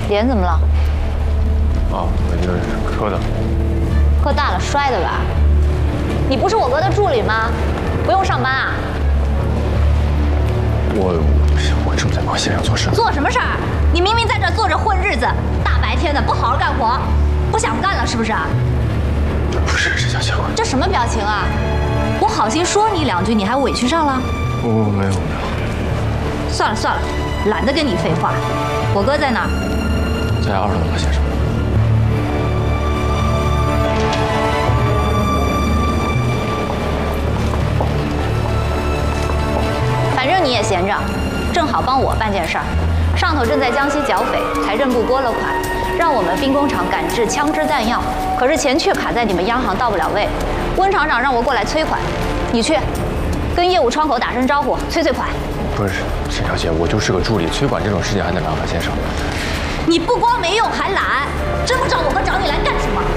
脸怎么了？ 哦，那就是磕的。 磕大了摔的吧？你不是我哥的助理吗？不用上班啊？ 我正在帮先生做事。 做什么事儿？你明明在这坐着混日子，大白天的不好好干活，不想干了是不是？ 不是，这小姐。 这什么表情啊？我好心说你两句，你还委屈上了？ 没有。 算了算了，懒得跟你废话。我哥在哪儿？ 在2楼了，先生。 反正你也闲着，正好帮我办件事儿。上头正在江西剿匪，财政部拨了款，让我们兵工厂赶制枪支弹药，可是钱却卡在你们央行到不了位。温厂长让我过来催款，你去，跟业务窗口打声招呼，催款。 不是，沈小姐，我就是个助理，催款这种事情还得麻烦先生。 你不光没用，还懒，真不知道我哥找你来干什么？